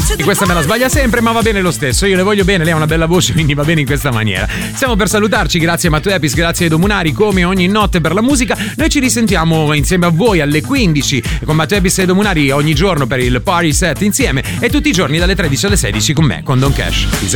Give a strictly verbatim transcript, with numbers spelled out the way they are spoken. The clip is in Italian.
E questa me la sbaglia sempre, ma va bene lo stesso. Io le voglio bene, lei ha una bella voce, quindi va bene in questa maniera. Stiamo per salutarci, grazie a Matteo Epis, grazie a Edo Munari, come ogni notte per la musica. Noi ci risentiamo insieme a voi alle quindici con Matteo Epis e Edo Munari ogni giorno per il Party Set insieme, e tutti i giorni dalle tredici alle sedici con me, con Don Cash. Peace